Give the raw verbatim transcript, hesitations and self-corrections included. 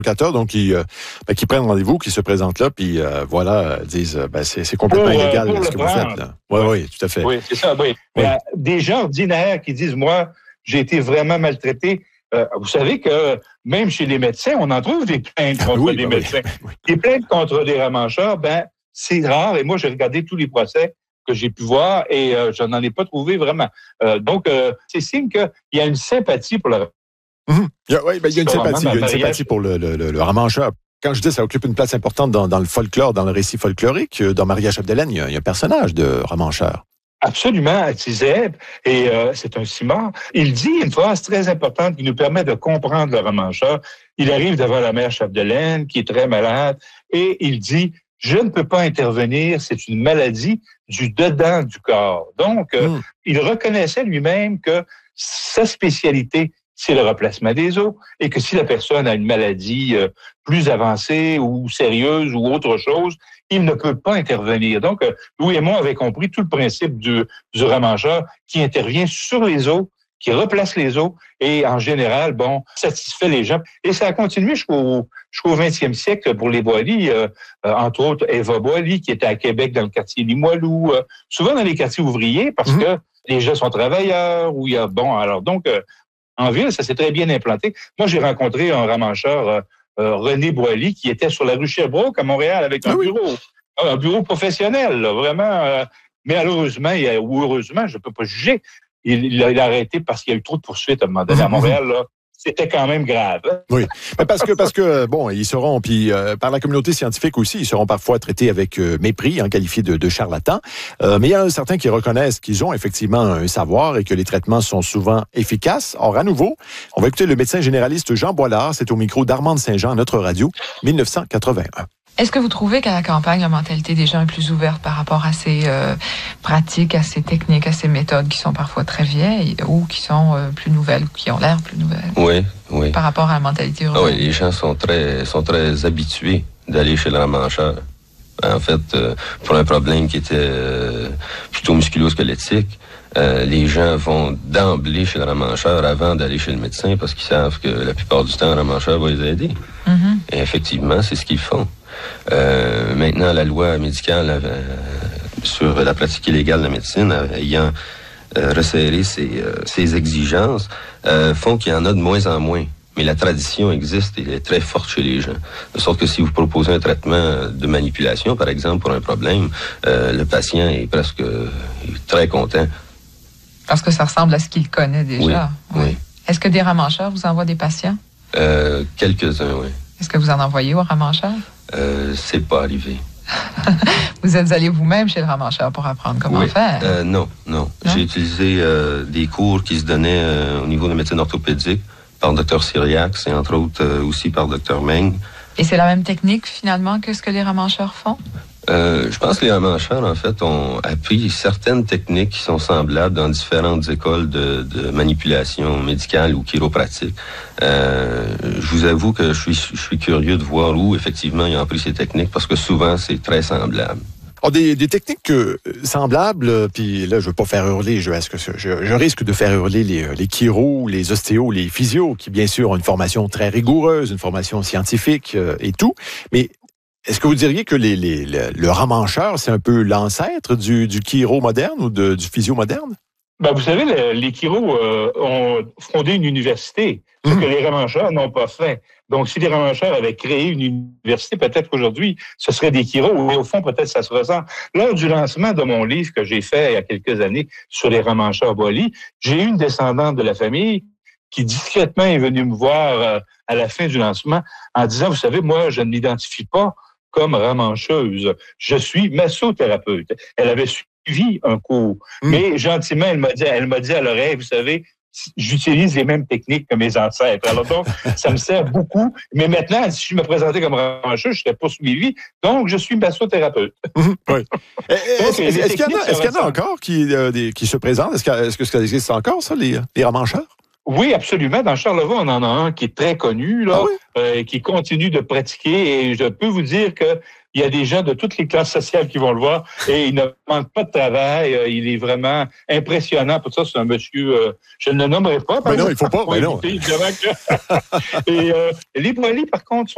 donc qui, euh, ben, qui prennent rendez-vous, qui se présentent là, puis euh, voilà, euh, disent euh, ben, c'est, c'est complètement pour, illégal euh, ce que vous faites. Là. Oui, oui, oui, tout à fait. Oui, c'est ça, oui. oui. Mais, des gens ordinaires qui disent, moi, j'ai été vraiment maltraité. Euh, vous savez que même chez les médecins, on en trouve des plaintes contre oui, des ben médecins. Oui, oui. Des plaintes contre des ramancheurs, ben c'est rare. Et moi, j'ai regardé tous les procès que j'ai pu voir et euh, je n'en ai pas trouvé vraiment. Euh, donc, euh, c'est signe qu'il y a une sympathie pour le... Mmh. Il y a, oui, ben, il y a une sympathie, il y a une sympathie pour le, le, le, le ramancheur. Quand je dis ça occupe une place importante dans, dans le folklore, dans le récit folklorique, dans Maria Chapdelaine, il y a, il y a un personnage de ramancheur. Absolument, Tizeb, et euh, c'est un cimard. Il dit une phrase très importante qui nous permet de comprendre le ramancheur. Il arrive devant la mère Chapdelaine, qui est très malade, et il dit « Je ne peux pas intervenir, c'est une maladie du dedans du corps. » Donc, euh, mmh. il reconnaissait lui-même que sa spécialité, c'est le remplacement des os, et que si la personne a une maladie euh, plus avancée ou sérieuse ou autre chose, il ne peut pas intervenir. Donc, euh, Louis et moi avaient compris tout le principe du, du ramancheur qui intervient sur les os, qui replace les os et, en général, bon, satisfait les gens. Et ça a continué jusqu'au, jusqu'au vingtième siècle pour les Boilly, euh, euh, entre autres Eva Boilly, qui était à Québec dans le quartier Limoilou, euh, souvent dans les quartiers ouvriers, parce mmh. que les gens sont travailleurs, où il y a, bon, alors donc... Euh, en ville, ça s'est très bien implanté. Moi, j'ai rencontré un ramancheur, euh, euh, René Boilly, qui était sur la rue Sherbrooke à Montréal avec un ah oui. bureau, un bureau professionnel, là, vraiment. Euh, mais malheureusement, il a, ou heureusement, je ne peux pas juger, il, il, a, il a arrêté parce qu'il y a eu trop de poursuites à un moment donné à Montréal, là. C'était quand même grave. Oui, mais parce que parce que bon, ils seront puis euh, par la communauté scientifique aussi, ils seront parfois traités avec euh, mépris, hein, qualifiés de, de charlatans. Euh, mais il y en a certains qui reconnaissent qu'ils ont effectivement un savoir et que les traitements sont souvent efficaces. Or, à nouveau, on va écouter le médecin généraliste Jean Boilard. C'est au micro d'Armande Saint-Jean à notre radio, dix-neuf cent quatre-vingt-un. Est-ce que vous trouvez qu'à la campagne, la mentalité des gens est plus ouverte par rapport à ces euh, pratiques, à ces techniques, à ces méthodes qui sont parfois très vieilles ou qui sont euh, plus nouvelles ou qui ont l'air plus nouvelles? Oui, oui. Par rapport à la mentalité urbaine? Ah oui, les gens sont très, sont très habitués d'aller chez le ramancheur. En fait, euh, pour un problème qui était euh, plutôt musculo-squelettique, euh, les gens vont d'emblée chez le ramancheur avant d'aller chez le médecin parce qu'ils savent que la plupart du temps, le ramancheur va les aider. Mm-hmm. Et effectivement, c'est ce qu'ils font. Euh, maintenant, la loi médicale euh, sur la pratique illégale de la médecine, euh, ayant euh, resserré ses, euh, ses exigences, euh, font qu'il y en a de moins en moins. Mais la tradition existe et elle est très forte chez les gens. De sorte que si vous proposez un traitement de manipulation, par exemple, pour un problème, euh, le patient est presque euh, très content. Parce que ça ressemble à ce qu'il connaît déjà. Oui, oui. oui. Est-ce que des ramancheurs vous envoient des patients? Euh, quelques-uns, oui. Est-ce que vous en envoyez au ramancheur? Euh, c'est pas arrivé. Vous êtes allé vous-même chez le ramancheur pour apprendre comment oui. faire? Euh, non, non, non. J'ai utilisé euh, des cours qui se donnaient euh, au niveau de la médecine orthopédique par le docteur Syriax et entre autres euh, aussi par le docteur Meng. Et c'est la même technique finalement que ce que les ramancheurs font? Euh, je pense que les ramancheurs, en fait, ont appris certaines techniques qui sont semblables dans différentes écoles de, de manipulation médicale ou chiropratique. Euh, je vous avoue que je suis, je suis curieux de voir où, effectivement, ils ont appris ces techniques, parce que souvent, c'est très semblable. Alors, des, des techniques euh, semblables, puis là, je veux pas faire hurler, je, est-ce que je, je risque de faire hurler les, les chiro, les ostéos, les physios, qui, bien sûr, ont une formation très rigoureuse, une formation scientifique euh, et tout, mais est-ce que vous diriez que les, les, le, le ramancheur, c'est un peu l'ancêtre du, du chiro moderne ou de, du physio moderne? Ben, vous savez, les, les chiros euh, ont fondé une université, ce mmh. que les ramancheurs n'ont pas fait. Donc, si les ramancheurs avaient créé une université, peut-être qu'aujourd'hui, ce serait des chiros, et au fond, peut-être ça se ressent. Lors du lancement de mon livre que j'ai fait il y a quelques années sur les ramancheurs Boilly, j'ai eu une descendante de la famille qui discrètement est venue me voir euh, à la fin du lancement en disant, vous savez, moi, je ne m'identifie pas comme ramancheuse. Je suis massothérapeute. Elle avait suivi un cours. Mmh. Mais gentiment, elle m'a dit, elle m'a dit à l'oreille, vous savez, j'utilise les mêmes techniques que mes ancêtres. Alors donc, ça me sert beaucoup. Mais maintenant, si je me présentais comme ramancheuse, je ne serais pas suivi. Donc, je suis massothérapeute. Mmh. Oui. Est-ce, est-ce, est-ce, qu'il y en a, est-ce qu'il y en a encore qui, euh, des, qui se présentent? Est-ce que, est-ce que ça existe encore, ça, les, les ramancheurs? Oui, absolument. Dans Charlevoix, on en a un qui est très connu, là, ah oui? euh, qui continue de pratiquer. Et je peux vous dire que il y a des gens de toutes les classes sociales qui vont le voir et il ne manque pas de travail. Euh, il est vraiment impressionnant. Pour ça, c'est un monsieur, euh, je ne le nommerai pas. Mais non, il ne faut pas. Mais non. Éviter, que... et euh, les Boilly, par contre, sont